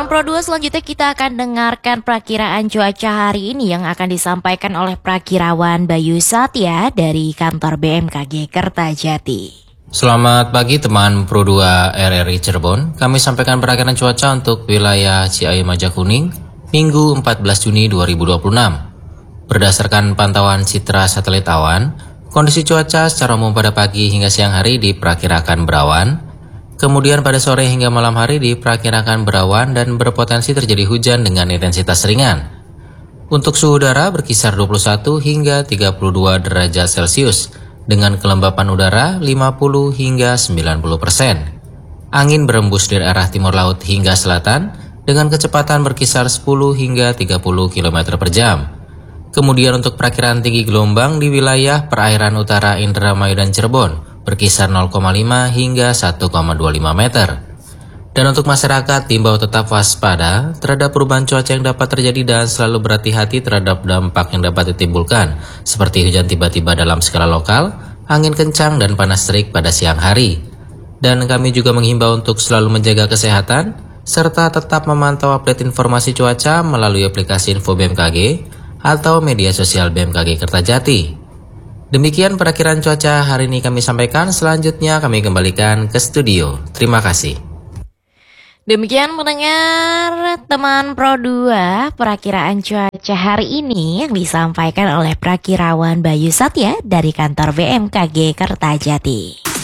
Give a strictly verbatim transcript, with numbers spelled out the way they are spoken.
Teman Pro dua, selanjutnya kita akan dengarkan perakiraan cuaca hari ini yang akan disampaikan oleh Prakirawan Bayu Satya dari kantor B M K G Kertajati. Selamat pagi teman Pro dua R R I Cirebon. Kami sampaikan perakiraan cuaca untuk wilayah Ciayu Majakuning Minggu empat belas Juni dua ribu dua puluh enam. Berdasarkan pantauan citra satelit awan, kondisi cuaca secara umum pada pagi hingga siang hari diperkirakan berawan. Kemudian pada sore hingga malam hari diperkirakan berawan dan berpotensi terjadi hujan dengan intensitas ringan. Untuk suhu udara berkisar dua puluh satu hingga tiga puluh dua derajat Celcius dengan kelembapan udara lima puluh hingga sembilan puluh persen. Angin berembus dari arah timur laut hingga selatan dengan kecepatan berkisar sepuluh hingga tiga puluh kilometer per jam. Kemudian untuk perakiraan tinggi gelombang di wilayah perairan utara Indramayu dan Cirebon berkisar nol koma lima hingga satu koma dua lima meter. Dan untuk masyarakat diimbau tetap waspada terhadap perubahan cuaca yang dapat terjadi dan selalu berhati-hati terhadap dampak yang dapat ditimbulkan seperti hujan tiba-tiba dalam skala lokal, angin kencang dan panas terik pada siang hari. Dan kami juga menghimbau untuk selalu menjaga kesehatan serta tetap memantau update informasi cuaca melalui aplikasi Info B M K G atau media sosial B M K G Kertajati. Demikian perakiraan cuaca hari ini kami sampaikan. Selanjutnya kami kembalikan ke studio. Terima kasih. Demikian mendengar teman Pro dua perakiraan cuaca hari ini yang disampaikan oleh Prakirawan Bayu Satya dari kantor B M K G Kertajati.